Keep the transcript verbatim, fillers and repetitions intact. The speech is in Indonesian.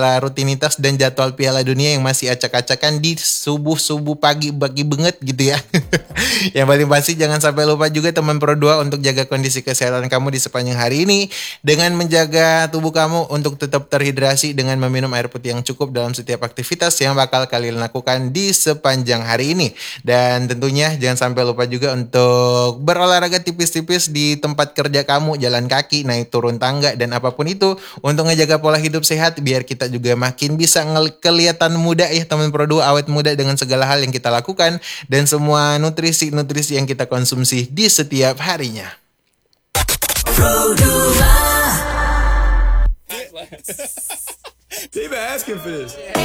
rutinitas dan jadwal Piala Dunia yang masih acak-acakan di subuh-subuh pagi bagi banget gitu ya. Yang paling pasti jangan sampai lupa juga teman Pro dua untuk jaga kondisi kesehatan kamu di sepanjang hari ini dengan menjaga tubuh kamu untuk tetap terhidrasi dengan meminum air putih yang cukup dalam setiap aktivitas yang bakal kalian lakukan di sepanjang hari ini. Dan tentunya jangan sampai lupa juga untuk berolahraga tipis-tipis di tempat kerja kamu, jalan kaki, naik turun tangga dan apapun itu untuk ngejaga pola hidup sehat biar kita juga makin bisa kelihatan muda ya teman Pro dua, awet muda dengan segala hal yang kita lakukan dan semua nutrisi-nutrisi yang kita konsumsi di setiap harinya. Pro dua. They been asking for this.